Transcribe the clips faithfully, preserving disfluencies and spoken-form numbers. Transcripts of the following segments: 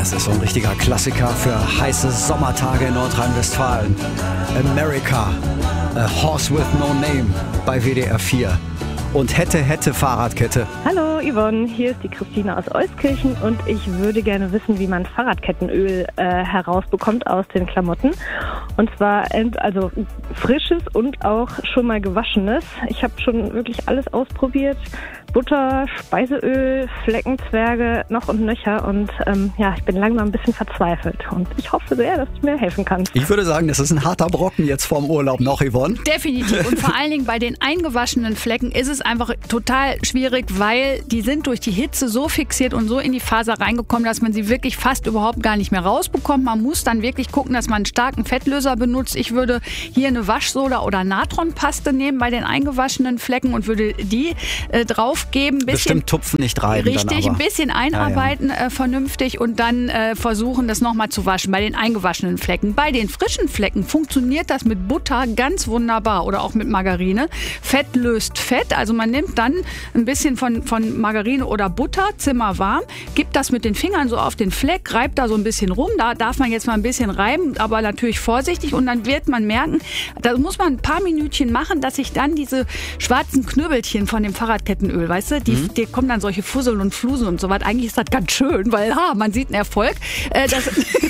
Das ist so ein richtiger Klassiker für heiße Sommertage in Nordrhein-Westfalen. America, A Horse with No Name bei W D R vier. Und hätte, hätte Fahrradkette. Hallo Yvonne, hier ist die Christine aus Euskirchen und ich würde gerne wissen, wie man Fahrradkettenöl äh, herausbekommt aus den Klamotten. Und zwar ent- also frisches und auch schon mal gewaschenes. Ich habe schon wirklich alles ausprobiert. Butter, Speiseöl, Fleckenzwerge, noch und nöcher. Und ähm, ja, ich bin langsam ein bisschen verzweifelt. Und ich hoffe sehr, dass du mir helfen kannst. Ich würde sagen, das ist ein harter Brocken jetzt vorm Urlaub noch, Yvonne. Definitiv. Und vor allen Dingen bei den eingewaschenen Flecken ist es einfach total schwierig, weil die sind durch die Hitze so fixiert und so in die Faser reingekommen, dass man sie wirklich fast überhaupt gar nicht mehr rausbekommt. Man muss dann wirklich gucken, dass man einen starken Fettlöser benutzt. Ich würde hier eine Waschsoda oder Natronpaste nehmen bei den eingewaschenen Flecken und würde die äh, draufgeben. Bisschen, Bestimmt tupfen, nicht reiben. Richtig, dann aber. ein bisschen einarbeiten ja, ja. Äh, vernünftig und dann äh, versuchen, das nochmal zu waschen bei den eingewaschenen Flecken. Bei den frischen Flecken funktioniert das mit Butter ganz wunderbar oder auch mit Margarine. Fett löst Fett, also man nimmt dann ein bisschen von, von Margarine oder Butter, zimmerwarm, gibt das mit den Fingern so auf den Fleck, reibt da so ein bisschen rum, da darf man jetzt mal ein bisschen reiben, aber natürlich vorsichtig und dann wird man merken, da muss man ein paar Minütchen machen, dass sich dann diese schwarzen Knüppelchen von dem Fahrradkettenöl, weißt du, die, mhm. die kommen dann solche Fusseln und Flusen und so was. Eigentlich ist das ganz schön, weil ha, man sieht einen Erfolg. Äh, das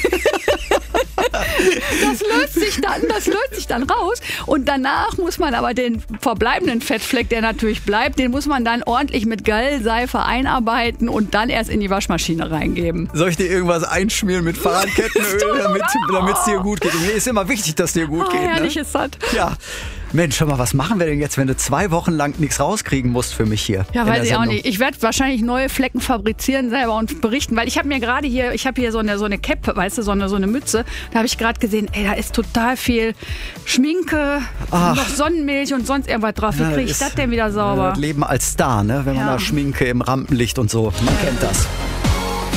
Das löst sich dann, das löst sich dann raus und danach muss man aber den verbleibenden Fettfleck, der natürlich bleibt, den muss man dann ordentlich mit Gallseife einarbeiten und dann erst in die Waschmaschine reingeben. Soll ich dir irgendwas einschmieren mit Fahrradkettenöl, damit es dir gut geht? Mir ist immer wichtig, dass dir gut oh, geht. Herrlich ne? ist das. Ja. Mensch, hör mal, was machen wir denn jetzt, wenn du zwei Wochen lang nichts rauskriegen musst für mich hier? Ja, weiß ich auch nicht. Ich werde wahrscheinlich neue Flecken fabrizieren selber und berichten, weil ich habe mir gerade hier, ich habe hier so eine, so eine Cap, weißt du, so eine, so eine Mütze. Da habe ich gerade gesehen, ey, da ist total viel Schminke, Ach. noch Sonnenmilch und sonst irgendwas drauf. Wie kriege ich das denn wieder sauber? Leben als Star, ne? Wenn man ja. da Schminke im Rampenlicht und so, man kennt das.